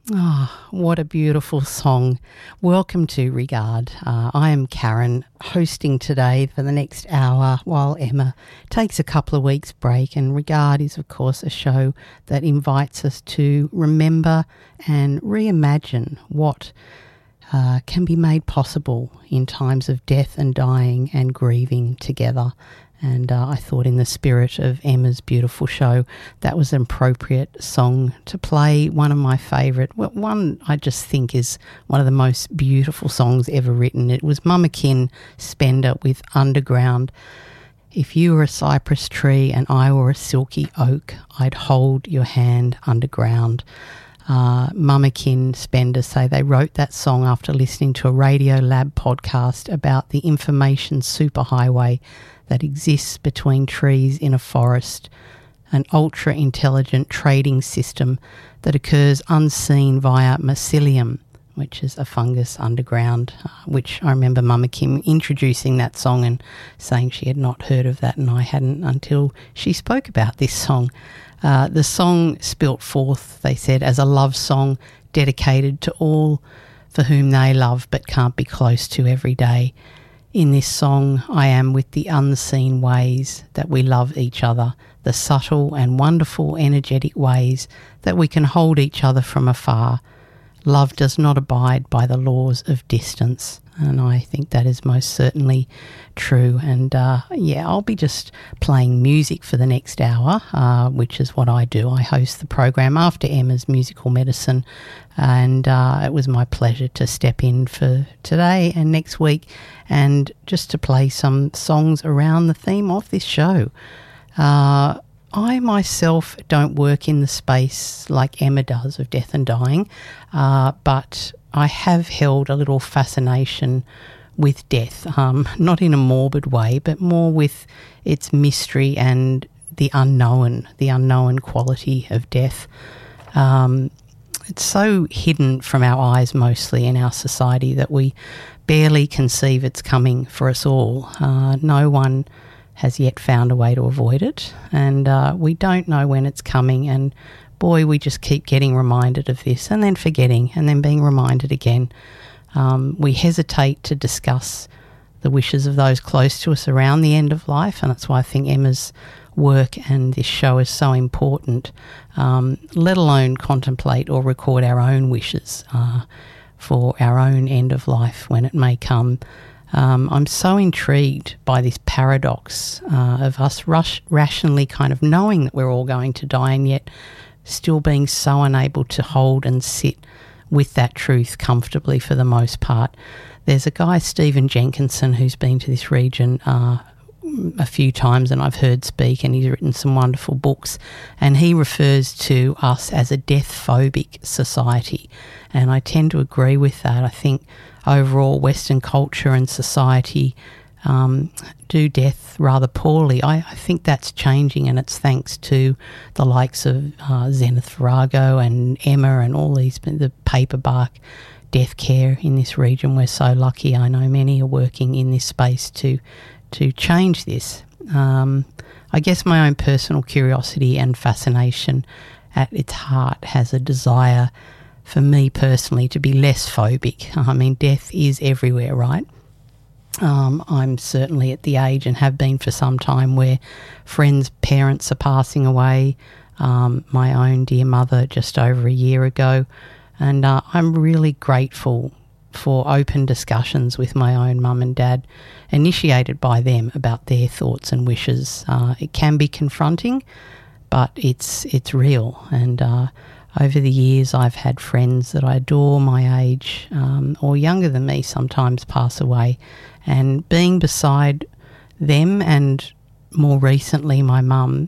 Oh, what a beautiful song. Welcome to Regard. I am Karen, hosting today for the next hour while Emma takes a couple of weeks break. And Regard is, of course, a show that invites us to remember and reimagine what can be made possible in times of death and dying and grieving together. And I thought, in the spirit of Emma's beautiful show, that was an appropriate song to play. One of my favourite, one I just think is one of the most beautiful songs ever written. It was Mamakin Spender with Underground. If you were a cypress tree and I were a silky oak, I'd hold your hand underground. Mamakin Spender say they wrote that song after listening to a Radio Lab podcast about the information superhighway that exists between trees in a forest, an ultra-intelligent trading system that occurs unseen via mycelium, which is a fungus underground, which I remember Mama Kim introducing that song and saying she had not heard of that, and I hadn't until she spoke about this song. The song spilt forth, they said, as a love song dedicated to all for whom they love but can't be close to every day. In this song, I am with the unseen ways that we love each other, the subtle and wonderful energetic ways that we can hold each other from afar. Love does not abide by the laws of distance, and I think that is most certainly true. And I'll be just playing music for the next hour, which is what I do. I host the program after Emma's Musical Medicine, and it was my pleasure to step in for today and next week and just to play some songs around the theme of this show. I myself don't work in the space like Emma does of death and dying, but I have held a little fascination with death, not in a morbid way, but more with its mystery and the unknown quality of death. It's so hidden from our eyes mostly in our society that we barely conceive it's coming for us all. No one has yet found a way to avoid it, and we don't know when it's coming, and boy, we just keep getting reminded of this and then forgetting and then being reminded again. We hesitate to discuss the wishes of those close to us around the end of life, and that's why I think Emma's work and this show is so important, let alone contemplate or record our own wishes for our own end of life when it may come. I'm so intrigued by this paradox of us rationally kind of knowing that we're all going to die and yet still being so unable to hold and sit with that truth comfortably for the most part. There's a guy, Stephen Jenkinson, who's been to this region a few times and I've heard speak, and he's written some wonderful books, and he refers to us as a death-phobic society, and I tend to agree with that. I think overall Western culture and society do death rather poorly. I think that's changing, and it's thanks to the likes of Zenith Virago and Emma and all these, the paperbark death care in this region. We're so lucky. I know many are working in this space to change this. I guess my own personal curiosity and fascination at its heart has a desire for me personally to be less phobic. I mean, death is everywhere, right? I'm certainly at the age, and have been for some time, where friends' parents are passing away. My own dear mother just over a year ago, and I'm really grateful for open discussions with my own mum and dad, initiated by them, about their thoughts and wishes. It can be confronting, but it's real. And over the years, I've had friends that I adore my age or younger than me sometimes pass away, and being beside them, and more recently my mum,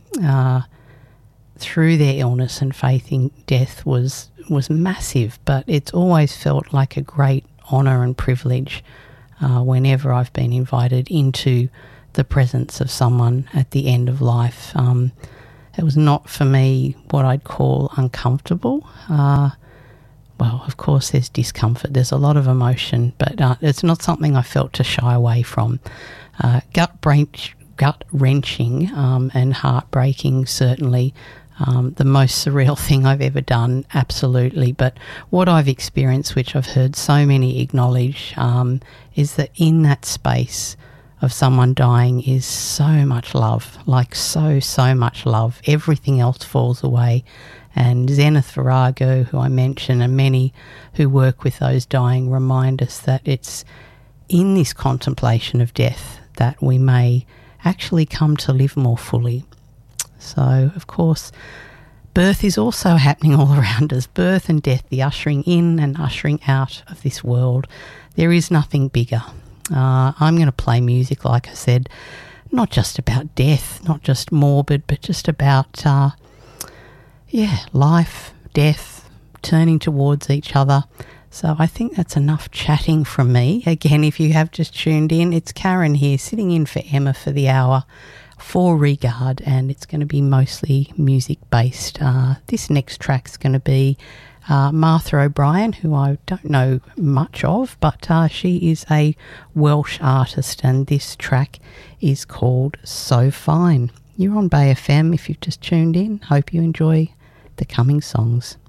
through their illness and faith in death was massive. But it's always felt like a great honour and privilege whenever I've been invited into the presence of someone at the end of life. It was not for me what I'd call uncomfortable. Well, of course there's discomfort, there's a lot of emotion, but it's not something I felt to shy away from. Gut-wrenching and heartbreaking, certainly. the most surreal thing I've ever done, absolutely. But what I've experienced, which I've heard so many acknowledge, is that in that space of someone dying is so much love, like so much love. Everything else falls away. And Zenith Virago, who I mentioned, and many who work with those dying remind us that it's in this contemplation of death that we may actually come to live more fully. So, of course, birth is also happening all around us. Birth and death, the ushering in and ushering out of this world. There is nothing bigger. I'm going to play music, like I said, not just about death, not just morbid, but just about, life, death, turning towards each other. So I think that's enough chatting from me. Again, if you have just tuned in, it's Karen here, sitting in for Emma for the hour for Regard, and it's going to be mostly music-based. This next track's going to be Martha O'Brien, who I don't know much of, but she is a Welsh artist, and this track is called So Fine. You're on Bay FM if you've just tuned in. Hope you enjoy the coming songs.